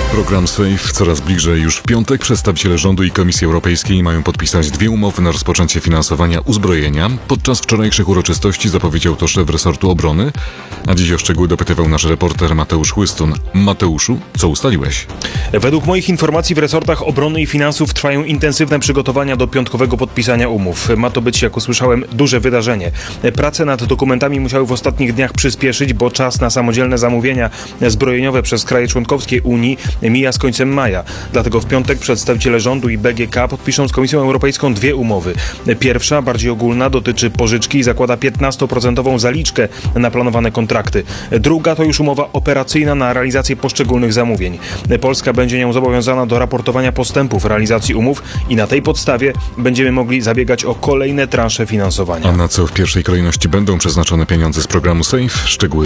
Program SAFE coraz bliżej. Już w piątek przedstawiciele rządu i Komisji Europejskiej mają podpisać 2 umowy na rozpoczęcie finansowania uzbrojenia. Podczas wczorajszych uroczystości zapowiedział to szef resortu obrony, a dziś o szczegóły dopytywał nasz reporter Mateusz Chłystun. Mateuszu, co ustaliłeś? Według moich informacji w resortach obrony i finansów trwają intensywne przygotowania do piątkowego podpisania umów. Ma to być, jak usłyszałem, duże wydarzenie. Prace nad dokumentami musiały w ostatnich dniach przyspieszyć, bo czas na samodzielne zamówienia zbrojeniowe przez kraje członkowskie Unii mija z końcem maja. Dlatego w piątek przedstawiciele rządu i BGK podpiszą z Komisją Europejską 2 umowy. Pierwsza, bardziej ogólna, dotyczy pożyczki i zakłada 15% zaliczkę na planowane kontrakty. Druga to już umowa operacyjna na realizację poszczególnych zamówień. Polska będzie nią zobowiązana do raportowania postępów realizacji umów i na tej podstawie będziemy mogli zabiegać o kolejne transze finansowania. A na co w pierwszej kolejności będą przeznaczone pieniądze z programu SAFE? Szczegóły